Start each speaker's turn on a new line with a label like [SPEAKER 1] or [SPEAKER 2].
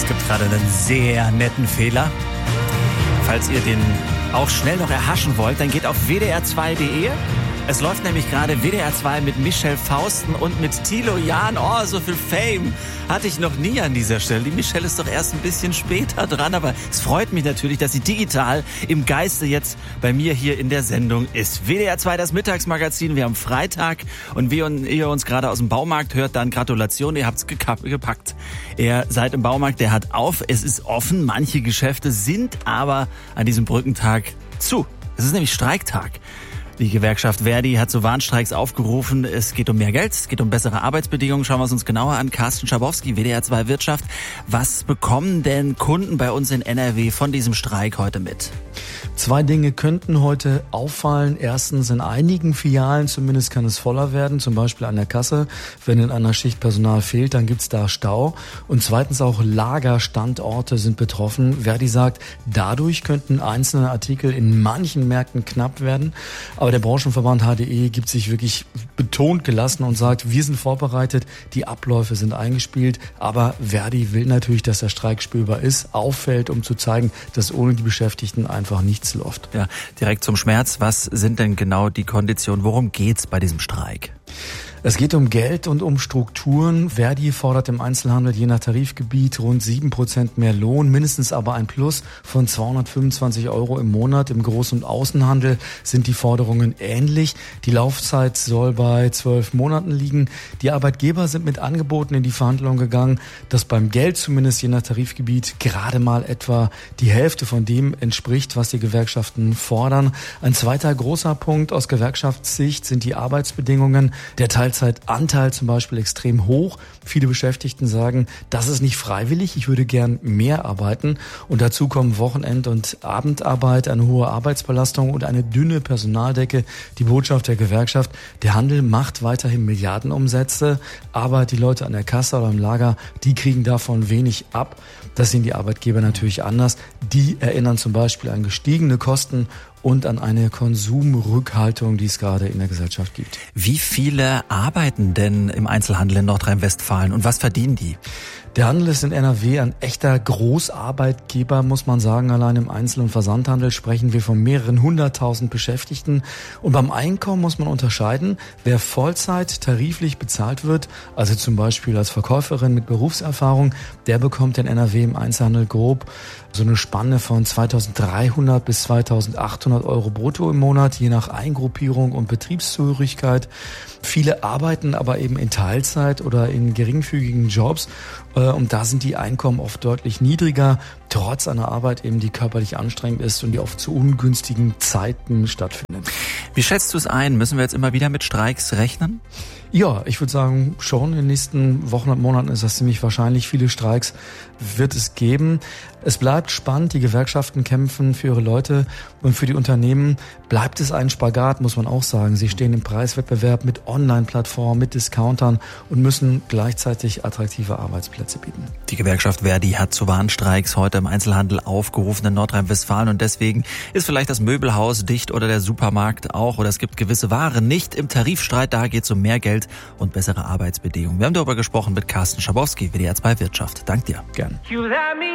[SPEAKER 1] Es gibt gerade einen sehr netten Fehler. Falls ihr den auch schnell noch erhaschen wollt, dann geht auf wdr2.de. Es läuft nämlich gerade WDR 2 mit Michelle Fausten und mit Thilo Jahn. Oh, so viel Fame hatte ich noch nie an dieser Stelle. Die Michelle ist doch erst ein bisschen später dran, aber es freut mich natürlich, dass sie digital im Geiste jetzt bei mir hier in der Sendung ist. WDR 2, das Mittagsmagazin. Wir haben Freitag und wie ihr uns gerade aus dem Baumarkt hört, dann Gratulation, ihr habt's gepackt. Ihr seid im Baumarkt, der hat auf, es ist offen. Manche Geschäfte sind aber an diesem Brückentag zu. Es ist nämlich Streiktag. Die Gewerkschaft Verdi hat zu Warnstreiks aufgerufen. Es geht um mehr Geld, es geht um bessere Arbeitsbedingungen. Schauen wir es uns genauer an. Carsten Schabowski, WDR 2 Wirtschaft. Was bekommen denn Kunden bei uns in NRW von diesem Streik heute mit?
[SPEAKER 2] Zwei Dinge könnten heute auffallen. Erstens, in einigen Filialen zumindest kann es voller werden, zum Beispiel an der Kasse. Wenn in einer Schicht Personal fehlt, dann gibt's da Stau. Und zweitens auch Lagerstandorte sind betroffen. Verdi sagt, dadurch könnten einzelne Artikel in manchen Märkten knapp werden. Aber der Branchenverband HDE gibt sich wirklich betont gelassen und sagt, wir sind vorbereitet, die Abläufe sind eingespielt. Aber Verdi will natürlich, dass der Streik spürbar ist, auffällt, um zu zeigen, dass ohne die Beschäftigten einfach nichts läuft.
[SPEAKER 1] Ja, direkt zum Schmerz. Was sind denn genau die Konditionen? Worum geht's bei diesem Streik?
[SPEAKER 2] Es geht um Geld und um Strukturen. Verdi fordert im Einzelhandel je nach Tarifgebiet rund 7% mehr Lohn, mindestens aber ein Plus von 225 € im Monat. Im Groß- und Außenhandel sind die Forderungen ähnlich. Die Laufzeit soll bei 12 Monaten liegen. Die Arbeitgeber sind mit Angeboten in die Verhandlungen gegangen, das beim Geld zumindest je nach Tarifgebiet gerade mal etwa die Hälfte von dem entspricht, was die Gewerkschaften fordern. Ein zweiter großer Punkt aus Gewerkschaftssicht sind die Arbeitsbedingungen. Der Teilzeitanteil zum Beispiel extrem hoch. Viele Beschäftigten sagen, das ist nicht freiwillig, ich würde gern mehr arbeiten. Und dazu kommen Wochenend- und Abendarbeit, eine hohe Arbeitsbelastung und eine dünne Personaldecke. Die Botschaft der Gewerkschaft, der Handel macht weiterhin Milliardenumsätze, aber die Leute an der Kasse oder im Lager, die kriegen davon wenig ab. Das sehen die Arbeitgeber natürlich anders. Die erinnern zum Beispiel an gestiegene Kosten und an eine Konsumrückhaltung, die es gerade in der Gesellschaft gibt.
[SPEAKER 1] Wie viele arbeiten denn im Einzelhandel in Nordrhein-Westfalen und was verdienen die?
[SPEAKER 2] Der Handel ist in NRW ein echter Großarbeitgeber, muss man sagen. Allein im Einzel- und Versandhandel sprechen wir von mehreren 100.000 Beschäftigten. Und beim Einkommen muss man unterscheiden, wer Vollzeit tariflich bezahlt wird, also zum Beispiel als Verkäuferin mit Berufserfahrung, der bekommt in NRW im Einzelhandel grob so eine Spanne von 2.300 bis 2.800 € brutto im Monat, je nach Eingruppierung und Betriebszugehörigkeit. Viele arbeiten aber eben in Teilzeit oder in geringfügigen Jobs und da sind die Einkommen oft deutlich niedriger, trotz einer Arbeit eben, die körperlich anstrengend ist und die oft zu ungünstigen Zeiten stattfindet.
[SPEAKER 1] Wie schätzt du es ein? Müssen wir jetzt immer wieder mit Streiks rechnen?
[SPEAKER 2] Ja, ich würde sagen, schon in den nächsten Wochen und Monaten ist das ziemlich wahrscheinlich. Viele Streiks wird es geben. Es bleibt spannend, die Gewerkschaften kämpfen für ihre Leute und für die Unternehmen bleibt es ein Spagat, muss man auch sagen. Sie stehen im Preiswettbewerb mit Online-Plattformen, mit Discountern und müssen gleichzeitig attraktive Arbeitsplätze bieten.
[SPEAKER 1] Die Gewerkschaft Verdi hat zu Warnstreiks heute im Einzelhandel aufgerufen in Nordrhein-Westfalen und deswegen ist vielleicht das Möbelhaus dicht oder der Supermarkt auch oder es gibt gewisse Waren nicht im Tarifstreit. Da geht es um mehr Geld und bessere Arbeitsbedingungen. Wir haben darüber gesprochen mit Carsten Schabowski, WDR 2 Wirtschaft. Dank dir.
[SPEAKER 2] Gern.